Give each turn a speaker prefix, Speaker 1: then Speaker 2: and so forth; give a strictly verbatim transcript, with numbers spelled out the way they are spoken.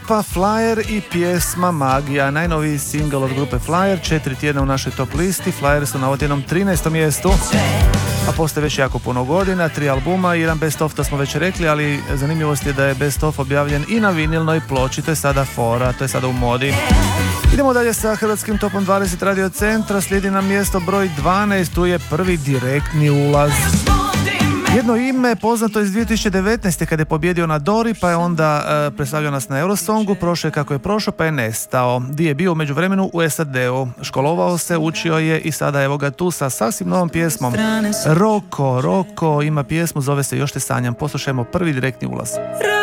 Speaker 1: grupa Flyer i pjesma Magija, najnoviji singl od grupe Flyer, četiri tjedna u našoj top listi. Flyer su na odjednom trinaestom mjestu, a postoje već jako puno godina, tri albuma i jedan best of, to smo već rekli, ali zanimljivost je da je best of objavljen i na vinilnoj ploči, to je sada fora, to je sada u modi. Idemo dalje sa hrvatskim topom dvadeset Radio Centra, slijedi nam mjesto broj dvanaest, tu je prvi direktni ulaz. Jedno ime poznato iz dvije tisuće devetnaeste kada je pobjedio na Dori, pa je onda e, predstavljao nas na Eurosongu, prošao je kako je prošao pa je nestao. Di je bio u međuvremenu u S A D-u, školovao se, učio je i sada evo ga tu sa sasvim novom pjesmom. Roko, Roko ima pjesmu, zove se Još te sanjam. Poslušajmo prvi direktni ulaz.